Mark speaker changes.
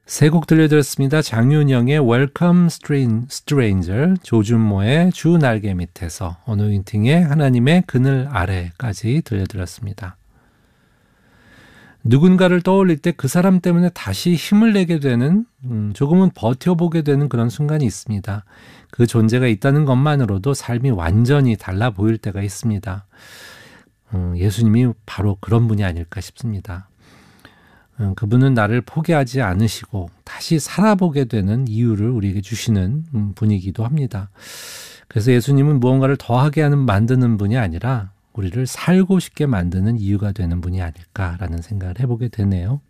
Speaker 1: 세 곡 들려드렸습니다. 장윤영의 Welcome Stranger, 조준모의 주 날개 밑에서, 어노인팅의 하나님의 그늘 아래까지 들려드렸습니다. 누군가를 떠올릴 때 그 사람 때문에 다시 힘을 내게 되는, 조금은 버텨보게 되는 그런 순간이 있습니다. 그 존재가 있다는 것만으로도 삶이 완전히 달라 보일 때가 있습니다. 예수님이 바로 그런 분이 아닐까 싶습니다. 그분은 나를 포기하지 않으시고 다시 살아보게 되는 이유를 우리에게 주시는 분이기도 합니다. 그래서 예수님은 무언가를 더하게 만드는 분이 아니라 우리를 살고 싶게 만드는 이유가 되는 분이 아닐까라는 생각을 해보게 되네요.